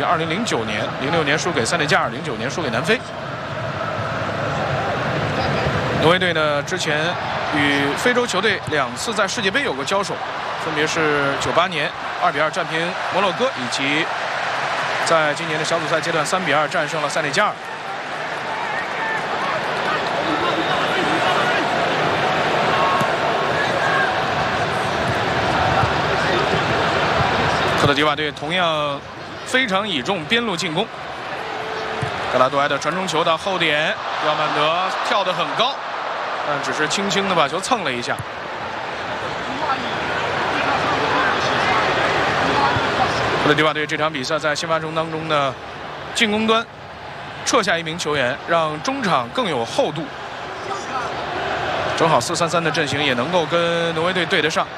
及2009年，06年输给塞内加尔，09年输给南非。挪威队呢，之前与非洲球队2次在世界杯有过交手，分别是98年2比2战平摩洛哥，以及在今年的小组赛阶段3比2战胜了塞内加尔。科特迪瓦队同样非常倚重边路进攻。格拉多埃的传中球到后点，刁曼德跳得很高，但只是轻轻的把球蹭了一下。科特迪瓦队这场比赛在新发中当中呢，进攻端撤下一名球员，让中场更有厚度。正好4-3-3的阵型也能够跟挪威队对得上。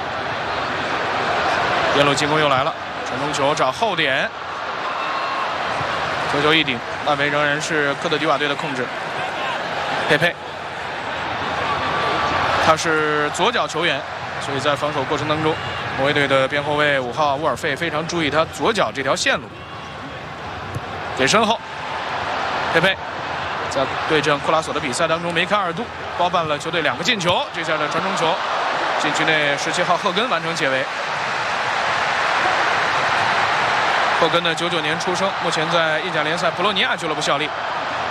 边路进攻又来了，传中球找后点，球一顶，外围仍然是科特迪瓦队的控制。佩佩，他是左脚球员，所以在防守过程当中，挪威队的边后卫5号沃尔费非常注意他左脚这条线路。给身后，佩佩在对阵库拉索的比赛当中梅开2度，包办了球队2个进球。这下的传中球，禁区内17号赫根完成解围。赫根呢，99年出生，目前在意甲联赛博洛尼亚俱乐部效力。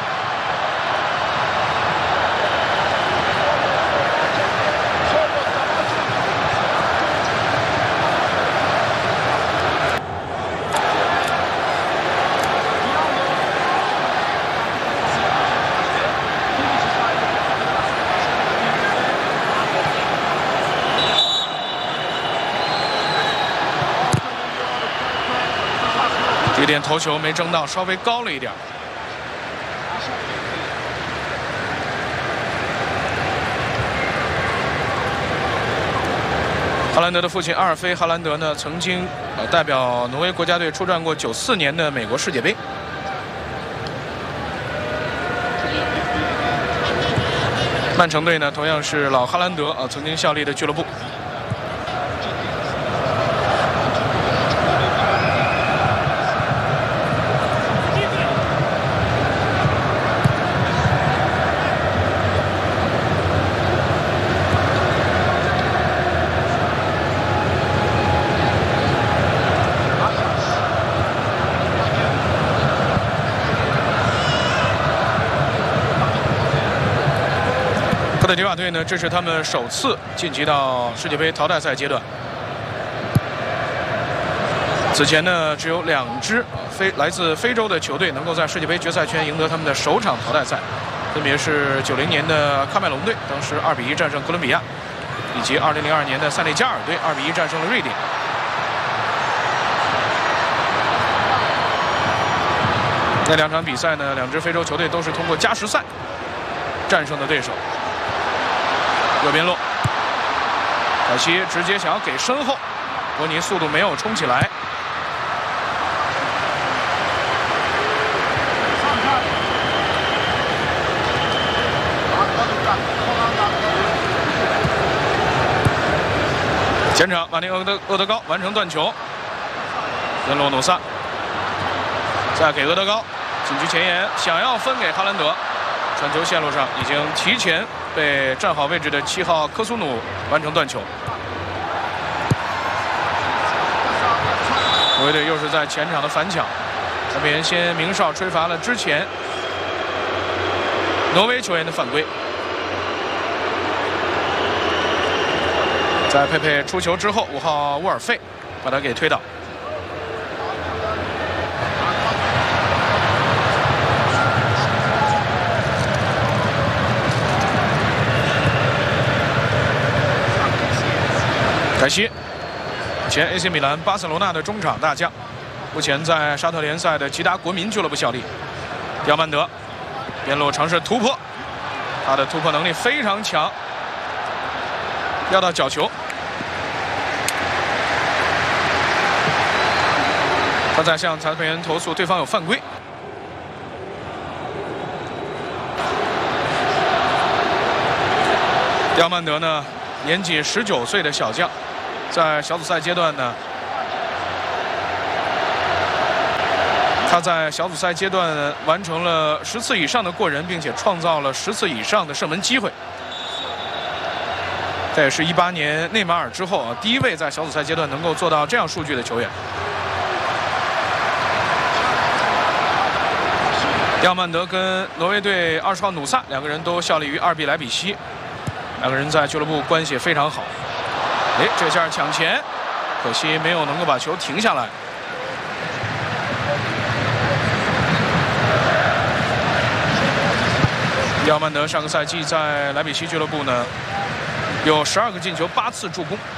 这点头球没争到，稍微高了一点。哈兰德的父亲阿尔菲·哈兰德呢，曾经代表挪威国家队出战过94年的美国世界杯。曼城队呢，同样是老哈兰德曾经效力的俱乐部。科特迪瓦队呢，这是他们首次晋级到世界杯淘汰赛阶段。此前呢，只有2支来自非洲的球队能够在世界杯决赛圈赢得他们的首场淘汰赛，分别是90年的喀麦隆队，当时2比1战胜哥伦比亚，以及2002年的塞内加尔队2比1战胜了瑞典。那2场比赛呢，2支非洲球队都是通过加时赛战胜的对手。右边路，凯西直接想要给身后，伯尼速度没有冲起来。前场马丁厄德高完成断球，边路努萨，再给厄德高，禁区前沿想要分给哈兰德，传球线路上已经提前被站好位置的7号科苏努完成断球。挪威队又是在前场的反抢，这边先明哨吹罚了之前挪威球员的犯规。在佩佩出球之后，5号沃尔费把他给推倒。凯西，前 AC 米兰、巴塞罗那的中场大将，目前在沙特联赛的吉达国民俱乐部效力。刁曼德边路尝试突破，他的突破能力非常强，要到角球。他在向裁判员投诉对方有犯规。刁曼德呢，年仅19岁的小将，在小组赛阶段呢， 他在小组赛阶段完成了10次以上的过人，并且创造了10次以上的射门机会。这也是18年内马尔之后第一位在小组赛阶段能够做到这样数据的球员。亚曼德跟挪威队20号努萨两个人都效力于2比莱比锡，两个人在俱乐部关系非常好。这下抢前，可惜没有能够把球停下来。亚曼德上个赛季在莱比锡俱乐部呢，有12个进球，8次助攻。